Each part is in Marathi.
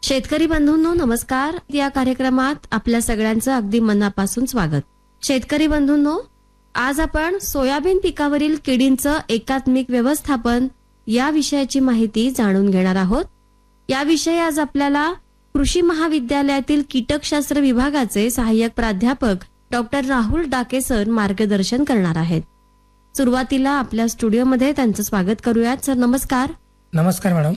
शेतकरी बंधूंनो नमस्कार. या कार्यक्रमात आपल्या सगळ्यांचं अगदी मनापासून स्वागत. शेतकरी बंधूंनो, आज आपण सोयाबीन पिकावरील किडींचं एकात्मिक व्यवस्थापन या विषयाची माहिती जाणून घेणार आहोत. याविषयी आज आपल्याला कृषी महाविद्यालयातील कीटकशास्त्र विभागाचे सहाय्यक प्राध्यापक डॉक्टर राहुल डाके सर मार्गदर्शन करणार आहेत. सुरुवातीला आपल्या स्टुडिओमध्ये त्यांचं स्वागत करूयात. सर नमस्कार. नमस्कार मॅडम.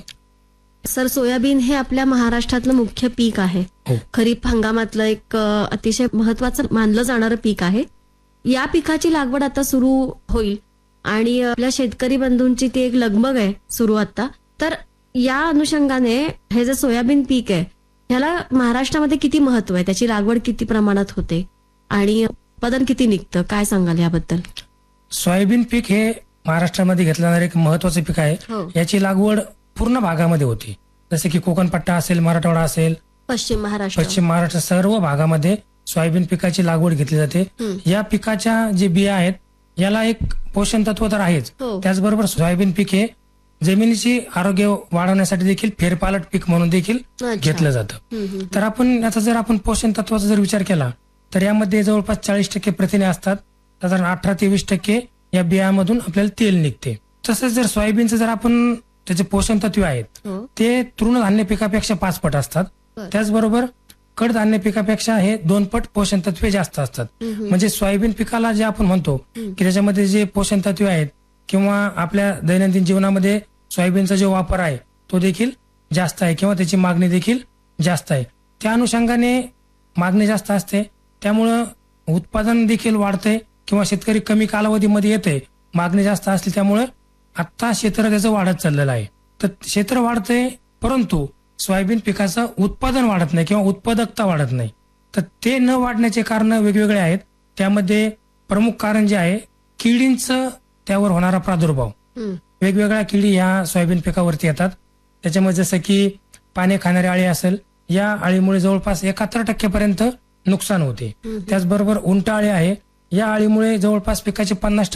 सर, सोयाबीन हे आपल्या महाराष्ट्रातलं मुख्य पीक आहे. हो. खरीप हंगामातलं एक अतिशय महत्वाचं मानलं जाणारं पीक आहे. या पिकाची लागवड आता सुरू होईल आणि आपल्या शेतकरी बंधूंची ती एक लगबग आहे सुरू आता. तर या अनुषंगाने हे जे सोयाबीन पीक आहे ह्याला महाराष्ट्रामध्ये किती महत्व आहे, त्याची लागवड किती प्रमाणात होते आणि उत्पादन किती निघतं, काय सांगाल याबद्दल? सोयाबीन पीक हे महाराष्ट्रामध्ये घेतलं जाणारे एक महत्वाचं पीक आहे. हो. याची लागवड पूर्ण भागामध्ये होती, जसे की कोकण पट्टा असेल, मराठवाडा असेल, पश्चिम महाराष्ट्र सर्व भागामध्ये सोयाबीन पिकाची लागवड घेतली जाते. या पिकाच्या जे बिया आहेत याला एक पोषण तत्व तर आहेच, हो. त्याचबरोबर सोयाबीन पीक हे जमिनीची आरोग्य वाढवण्यासाठी देखील फेरपालट पीक म्हणून देखील घेतलं जातं. तर जर आपण पोषण तत्वाचा जर विचार केला तर यामध्ये जवळपास 40% प्रथिने असतात. साधारण 18 ते 20% या बियामधून आपल्याला तेल निघते. तसंच जर सोयाबीनचं जर आपण त्याचे पोषण तत्व आहेत ते तृणधान्य पिकापेक्षा 5 पट असतात. त्याचबरोबर कडधान्य पिकापेक्षा हे 2 पट पोषण तत्वे जास्त असतात. म्हणजे सोयाबीन पिकाला जे आपण म्हणतो की त्याच्यामध्ये जे पोषण तत्वे आहेत किंवा आपल्या दैनंदिन जीवनामध्ये सोयाबीनचा जो वापर आहे तो देखील जास्त आहे किंवा त्याची मागणी देखील जास्त आहे. त्या अनुषंगाने मागणी जास्त असते, त्यामुळं उत्पादन देखील वाढते किंवा शेतकरी कमी कालावधीमध्ये येते. मागणी जास्त असली त्यामुळे आता क्षेत्र त्याचं वाढत चाललेलं आहे. तर क्षेत्र वाढते परंतु सोयाबीन पिकाचं उत्पादन वाढत नाही किंवा उत्पादकता वाढत नाही. तर ते न वाढण्याचे कारण वेगवेगळे आहेत. त्यामध्ये प्रमुख कारण जे आहे किडींचं त्यावर होणारा प्रादुर्भाव. वेगवेगळ्या किडी ह्या सोयाबीन पिकावरती येतात. त्याच्यामध्ये जसं की पाने खाणारी अळी असेल, या अळीमुळे जवळपास 71% पर्यंत नुकसान होते. त्याचबरोबर उंट अळी आहे, या अळीमुळे जवळपास पिकाचे 50%